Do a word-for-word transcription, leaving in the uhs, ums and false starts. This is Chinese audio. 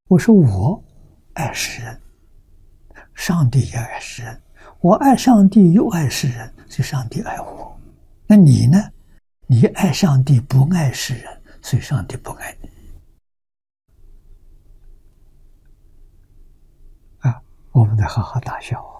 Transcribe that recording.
我说我爱世人，上帝也爱世人，我爱上帝又爱世人，所以上帝爱我。那你呢？你爱上帝不爱世人，所以上帝不爱你。啊，我们得好好打消。